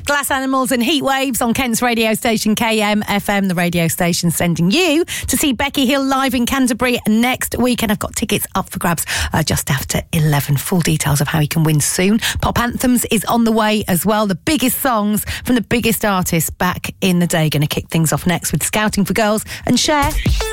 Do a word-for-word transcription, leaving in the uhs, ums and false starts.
Glass Animals and Heat Waves on Kent's radio station K M F M, the radio station sending you to see Becky Hill live in Canterbury next week. And I've got tickets up for grabs uh, just after eleven. Full details of how you can win soon. Pop Anthems is on the way as well. The biggest songs from the biggest artists back in the day. Going to kick things off next with Scouting for Girls and Cher.